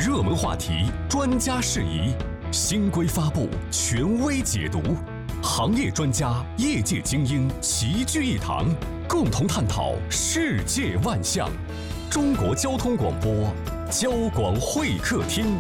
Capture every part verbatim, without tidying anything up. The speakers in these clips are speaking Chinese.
热门话题，专家释疑，新规发布，权威解读，行业专家、业界精英齐聚一堂，共同探讨世界万象。中国交通广播交广会客厅。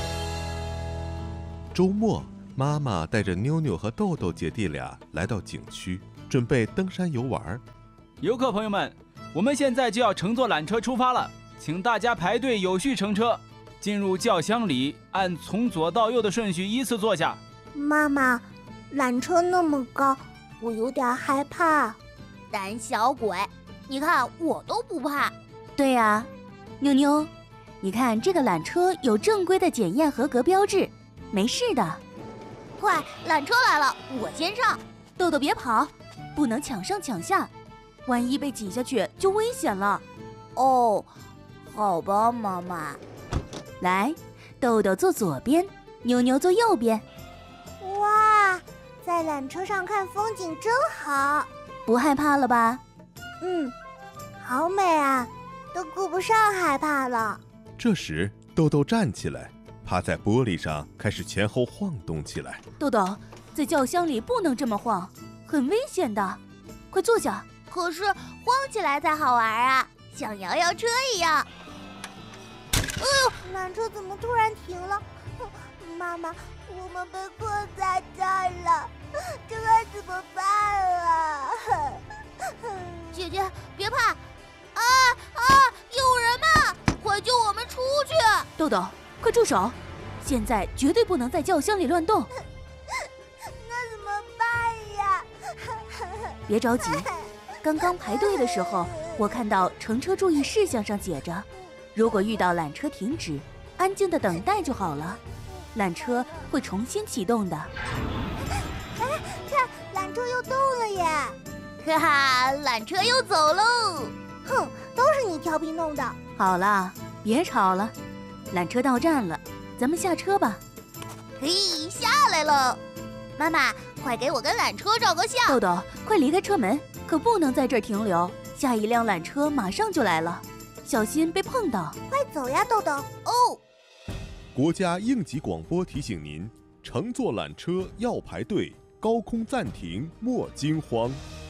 周末，妈妈带着妞妞和豆豆姐弟俩来到景区，准备登山游玩。 游客朋友们，我们现在就要乘坐缆车出发了，请大家排队有序乘车，进入轿厢里，按从左到右的顺序依次坐下。 妈妈，缆车那么高，我有点害怕。 胆小鬼，你看我都不怕。 对呀、啊，妞妞，你看这个缆车有正规的检验合格标志，没事的。 快，缆车来了，我先上。 豆豆别跑，不能抢上抢下，万一被挤下去就危险了。 哦，好吧，妈妈。 来，豆豆坐左边，妞妞坐右边。 哇，在缆车上看风景真好。 不害怕了吧？ 嗯，好美啊，都顾不上害怕了。 这时，豆豆站起来，趴在玻璃上开始前后晃动起来。 豆豆，在轿厢里不能这么晃，很危险的，快坐下。 可是晃起来才好玩啊，像摇摇车一样。 哎呦，缆车怎么突然停了？妈妈，我们被困在这儿了，这该怎么办啊？ 姐姐别怕，啊啊，有人吗？快救我们出去！ 豆豆，快住手！现在绝对不能在轿厢里乱动。 那怎么办呀？ 别着急，刚刚排队的时候，我看到乘车注意事项上写着，如果遇到缆车停止，安静的等待就好了，缆车会重新启动的。 哎，看，缆车又动了耶！ 哈哈，缆车又走喽！ 哼，都是你调皮弄的。 好了，别吵了，缆车到站了，咱们下车吧。 嘿，下来了！妈妈，快给我跟缆车照个相。 豆豆，快离开车门，可不能在这儿停留，下一辆缆车马上就来了，小心被碰到。 快走呀，豆豆！ 哦。 国家应急广播提醒您：乘坐缆车要排队，高空暂停莫惊慌。